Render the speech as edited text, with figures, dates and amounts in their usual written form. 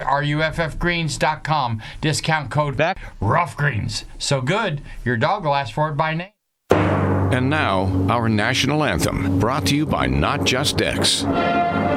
ruffgreens.com. Discount code RuffGreens. So good, your dog will ask for it by name. And now, our national anthem, brought to you by Not Just Dicks.